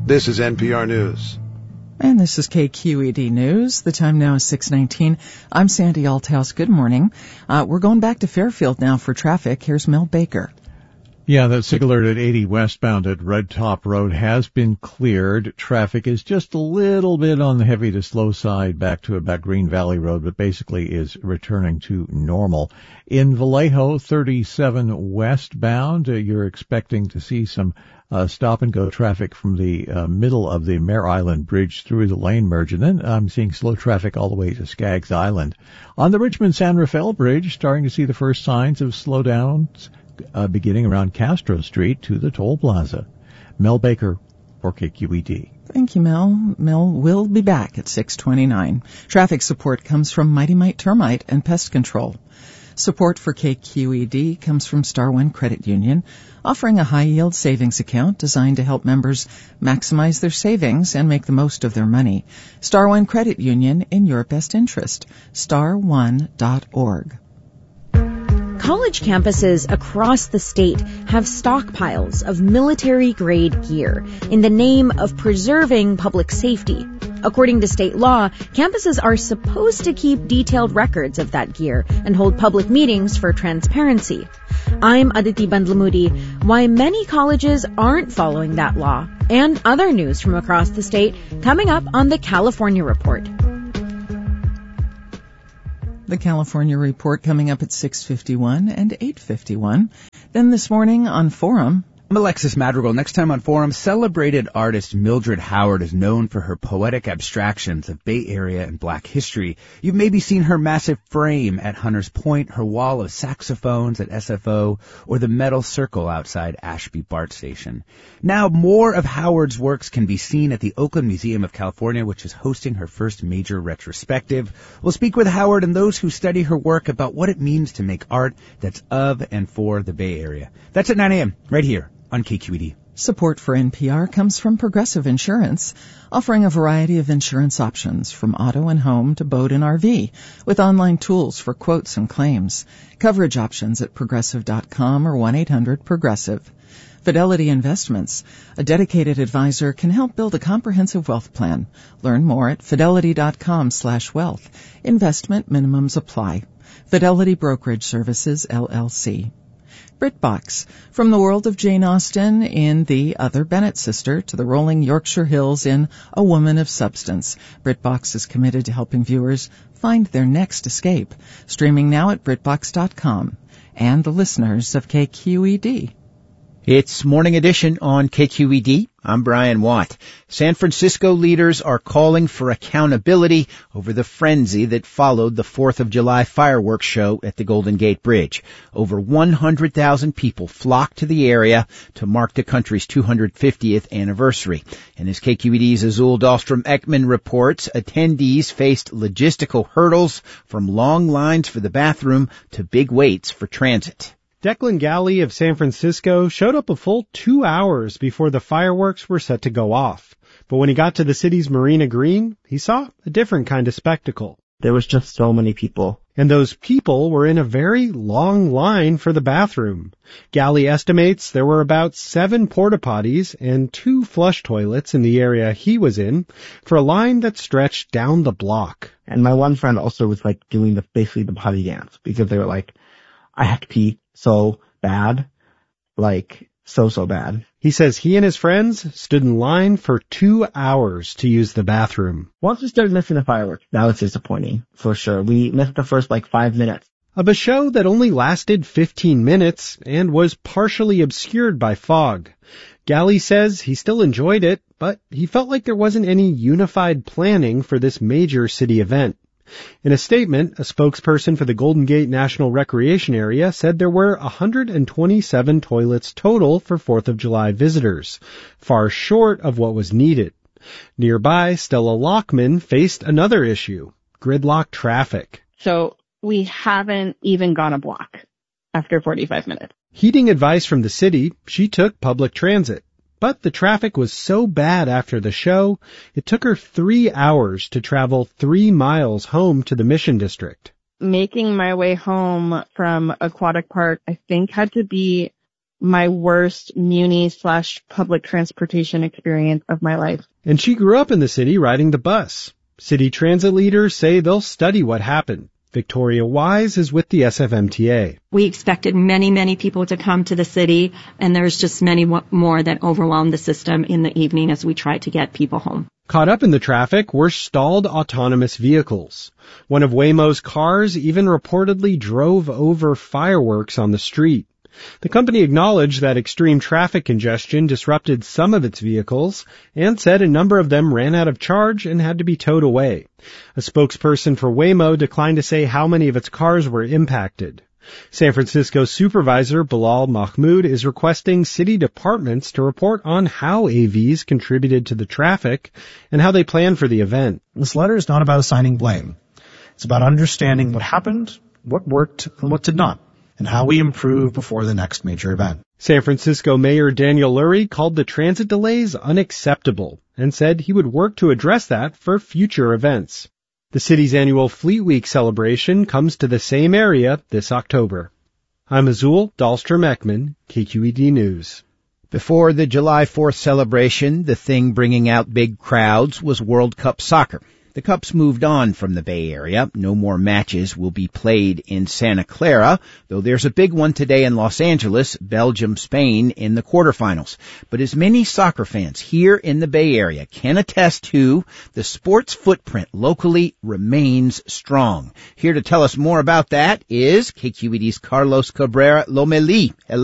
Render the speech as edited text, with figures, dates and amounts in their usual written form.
This is NPR News. And this is KQED News. The time now is 6:19. I'm Sandy Althouse. Good morning. We're going back to Fairfield now for traffic. Here's Mel Baker. Yeah, that SIG alert at 80 westbound at Red Top Road has been cleared. Traffic is just a little bit on the heavy to slow side back to about Green Valley Road, but basically is returning to normal. In Vallejo, 37 westbound, you're expecting to see some stop-and-go traffic from the middle of the Mare Island Bridge through the lane merge, and then I'm seeing slow traffic all the way to Skaggs Island. On the Richmond-San Rafael Bridge, starting to see the first signs of slowdowns beginning around Castro Street to the toll plaza. Mel Baker for KQED. Thank you, Mel. Mel will be back at 6:29. Traffic support comes from Mighty Mite Termite and Pest Control. Support for KQED comes from Star One Credit Union, offering a high-yield savings account designed to help members maximize their savings and make the most of their money. Star One Credit Union, in your best interest. star1.org. College campuses across the state have stockpiles of military-grade gear in the name of preserving public safety. According to state law, campuses are supposed to keep detailed records of that gear and hold public meetings for transparency. I'm Aditi Bandlamudi. Why many colleges aren't following that law, and other news from across the state coming up on the California Report. The California Report coming up at 6:51 and 8:51. Then this morning on Forum. I'm Alexis Madrigal. Next time on Forum, celebrated artist Mildred Howard is known for her poetic abstractions of Bay Area and Black history. You've maybe seen her massive frame at Hunters Point, her wall of saxophones at SFO, or the metal circle outside Ashby BART Station. Now, more of Howard's works can be seen at the Oakland Museum of California, which is hosting her first major retrospective. We'll speak with Howard and those who study her work about what it means to make art that's of and for the Bay Area. That's at 9 a.m. right here on KQED. Support for NPR comes from Progressive Insurance, offering a variety of insurance options from auto and home to boat and RV, with online tools for quotes and claims. Coverage options at progressive.com or 1-800-PROGRESSIVE. Fidelity Investments, a dedicated advisor, can help build a comprehensive wealth plan. Learn more at fidelity.com/wealth. Investment minimums apply. Fidelity Brokerage Services, LLC. BritBox, from the world of Jane Austen in The Other Bennett Sister to the rolling Yorkshire Hills in A Woman of Substance. BritBox is committed to helping viewers find their next escape. Streaming now at BritBox.com. And the listeners of KQED. It's Morning Edition on KQED. I'm Brian Watt. San Francisco leaders are calling for accountability over the frenzy that followed the 4th of July fireworks show at the Golden Gate Bridge. Over 100,000 people flocked to the area to mark the country's 250th anniversary. And as KQED's Azul Dahlstrom-Ekman reports, attendees faced logistical hurdles from long lines for the bathroom to big waits for transit. Declan Galley of San Francisco showed up a full 2 hours before the fireworks were set to go off. But when he got to the city's Marina Green, he saw a different kind of spectacle. There was just so many people. And those people were in a very long line for the bathroom. Galley estimates there were about 7 porta potties and 2 flush toilets in the area he was in for a line that stretched down the block. And my one friend also was doing basically the potty dance because they were like, I have to pee so bad, so bad. He says he and his friends stood in line for 2 hours to use the bathroom. Once we started missing the fireworks, that was disappointing, for sure. We missed the first 5 minutes. Of a show that only lasted 15 minutes and was partially obscured by fog. Galley says he still enjoyed it, but he felt like there wasn't any unified planning for this major city event. In a statement, a spokesperson for the Golden Gate National Recreation Area said there were 127 toilets total for 4th of July visitors, far short of what was needed. Nearby, Stella Lockman faced another issue, gridlock traffic. So we haven't even gone a block after 45 minutes. Heeding advice from the city, she took public transit. But the traffic was so bad after the show, it took her 3 hours to travel 3 miles home to the Mission District. Making my way home from Aquatic Park, I think, had to be my worst muni/public transportation experience of my life. And she grew up in the city riding the bus. City transit leaders say they'll study what happened. Victoria Wise is with the SFMTA. We expected many, many people to come to the city, and there's just many more that overwhelmed the system in the evening as we tried to get people home. Caught up in the traffic were stalled autonomous vehicles. One of Waymo's cars even reportedly drove over fireworks on the street. The company acknowledged that extreme traffic congestion disrupted some of its vehicles and said a number of them ran out of charge and had to be towed away. A spokesperson for Waymo declined to say how many of its cars were impacted. San Francisco Supervisor Bilal Mahmoud is requesting city departments to report on how AVs contributed to the traffic and how they plan for the event. This letter is not about assigning blame. It's about understanding what happened, what worked, and what did not, and how we improve before the next major event. San Francisco Mayor Daniel Lurie called the transit delays unacceptable and said he would work to address that for future events. The city's annual Fleet Week celebration comes to the same area this October. I'm Azul Dahlstrom-Ekman, KQED News. Before the July 4th celebration, the thing bringing out big crowds was World Cup soccer. The Cups moved on from the Bay Area. No more matches will be played in Santa Clara, though there's a big one today in Los Angeles, Belgium-Spain in the quarterfinals. But as many soccer fans here in the Bay Area can attest to, the sports footprint locally remains strong. Here to tell us more about that is KQED's Carlos Cabrera Lomelí. Hello.